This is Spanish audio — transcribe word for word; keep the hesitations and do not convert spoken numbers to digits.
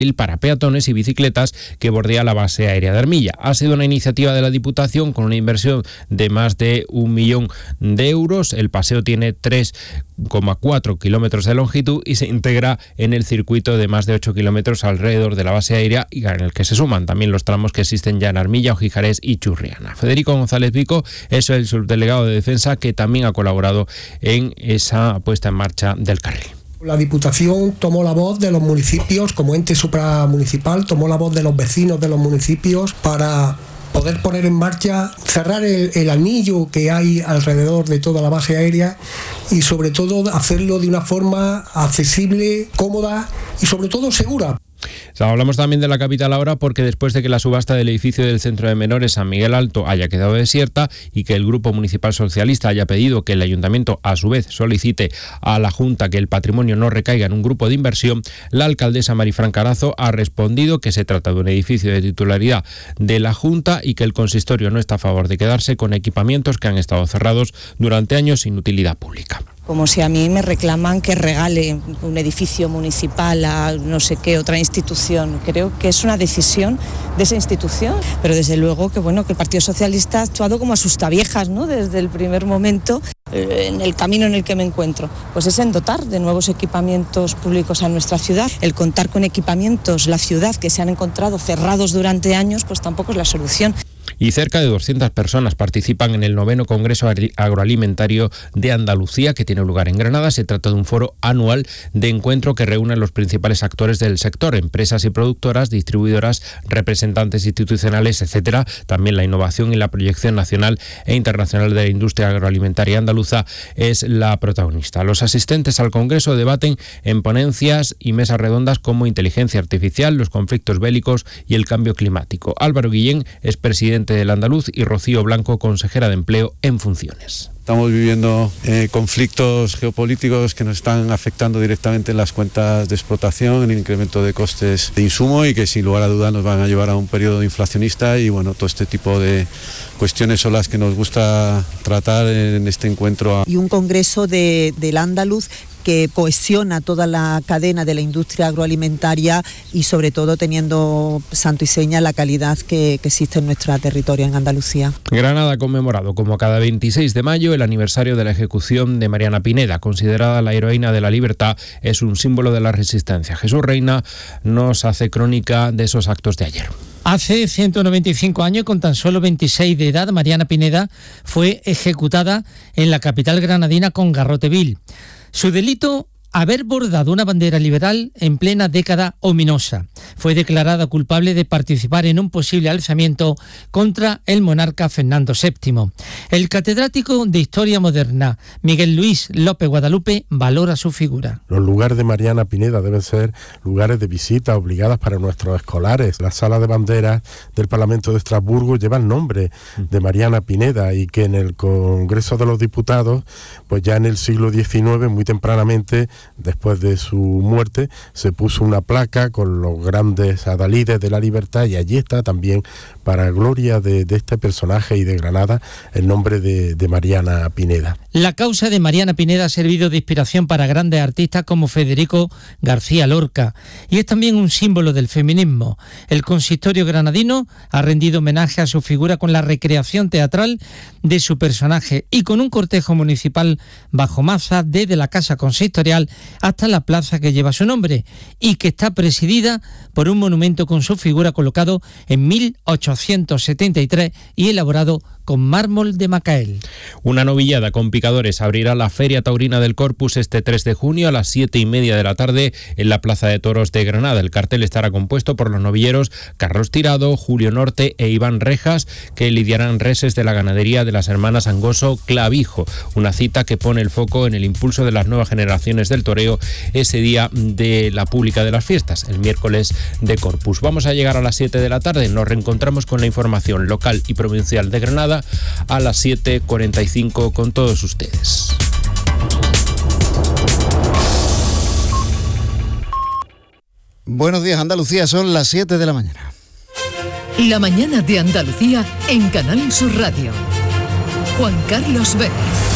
para peatones y bicicletas que bordea la base aérea de Armilla. Ha sido una iniciativa de la Diputación con una inversión de más de un millón de euros. El paseo tiene tres coma cuatro kilómetros de longitud y se integra en el circuito de más de ocho kilómetros alrededor de la base aérea, y en el que se suman también los tramos que existen ya en Armilla, Ojijarés y Churriana. Federico González Vico es el subdelegado de Defensa que también ha colaborado en esa puesta en marcha del carril. La Diputación tomó la voz de los municipios como ente supramunicipal, tomó la voz de los vecinos de los municipios para poder poner en marcha, cerrar el, el anillo que hay alrededor de toda la base aérea y sobre todo hacerlo de una forma accesible, cómoda y sobre todo segura. Hablamos también de la capital ahora porque después de que la subasta del edificio del Centro de Menores San Miguel Alto haya quedado desierta y que el Grupo Municipal Socialista haya pedido que el Ayuntamiento a su vez solicite a la Junta que el patrimonio no recaiga en un grupo de inversión, la alcaldesa Marifran Carazo ha respondido que se trata de un edificio de titularidad de la Junta y que el consistorio no está a favor de quedarse con equipamientos que han estado cerrados durante años sin utilidad pública. Como si a mí me reclaman que regale un edificio municipal a no sé qué otra institución. Creo que es una decisión de esa institución, pero desde luego que bueno que el Partido Socialista ha actuado como asustaviejas, ¿no? Desde el primer momento, eh, en el camino en el que me encuentro, pues es en dotar de nuevos equipamientos públicos a nuestra ciudad. El contar con equipamientos, la ciudad que se han encontrado cerrados durante años, pues tampoco es la solución. Y cerca de doscientas personas participan en el noveno Congreso Agroalimentario de Andalucía, que tiene lugar en Granada. Se trata de un foro anual de encuentro que reúne a los principales actores del sector, empresas y productoras, distribuidoras, representantes institucionales, etcétera. También la innovación y la proyección nacional e internacional de la industria agroalimentaria andaluza es la protagonista. Los asistentes al Congreso debaten en ponencias y mesas redondas como inteligencia artificial, los conflictos bélicos y el cambio climático. Álvaro Guillén es presidente del Andaluz y Rocío Blanco, consejera de Empleo en funciones. Estamos viviendo eh, conflictos geopolíticos que nos están afectando directamente en las cuentas de explotación, en el incremento de costes de insumo y que sin lugar a dudas nos van a llevar a un periodo inflacionista y bueno, todo este tipo de cuestiones son las que nos gusta tratar en este encuentro. Y un congreso de, del Andaluz que cohesiona toda la cadena de la industria agroalimentaria y sobre todo teniendo santo y seña la calidad que, que existe en nuestro territorio en Andalucía. Granada ha conmemorado como cada veintiséis de mayo el aniversario de la ejecución de Mariana Pineda, considerada la heroína de la libertad, es un símbolo de la resistencia. Jesús Reina nos hace crónica de esos actos de ayer. Hace ciento noventa y cinco años, con tan solo veintiséis de edad, Mariana Pineda fue ejecutada en la capital granadina con garrote vil. Su delito, haber bordado una bandera liberal en plena década ominosa. Fue declarada culpable de participar en un posible alzamiento contra el monarca Fernando séptimo. El catedrático de Historia Moderna, Miguel Luis López Guadalupe, valora su figura. Los lugares de Mariana Pineda deben ser lugares de visita obligadas para nuestros escolares. La sala de banderas del Parlamento de Estrasburgo lleva el nombre de Mariana Pineda y que en el Congreso de los Diputados, pues ya en el siglo diecinueve, muy tempranamente, después de su muerte, se puso una placa con los grandes adalides de la libertad y allí está también, para gloria de, de este personaje y de Granada, el nombre de, de Mariana Pineda. La causa de Mariana Pineda ha servido de inspiración para grandes artistas como Federico García Lorca y es también un símbolo del feminismo. El consistorio granadino ha rendido homenaje a su figura con la recreación teatral de su personaje y con un cortejo municipal bajo maza desde la casa consistorial hasta la plaza que lleva su nombre y que está presidida por un monumento con su figura colocado en mil ochocientos setenta y tres y elaborado con mármol de Macael. Una novillada con picadores abrirá la Feria Taurina del Corpus este tres de junio a las siete y media de la tarde en la Plaza de Toros de Granada. El cartel estará compuesto por los novilleros Carlos Tirado, Julio Norte e Iván Rejas, que lidiarán reses de la ganadería de las hermanas Angoso Clavijo. Una cita que pone el foco en el impulso de las nuevas generaciones del toreo ese día de la pública de las fiestas, el miércoles de Corpus. Vamos a llegar a las siete de la tarde. Nos reencontramos con la información local y provincial de Granada a las siete cuarenta y cinco con todos ustedes. Buenos días, Andalucía, son las siete de la mañana. La mañana de Andalucía en Canal Sur Radio. Juan Carlos Vélez.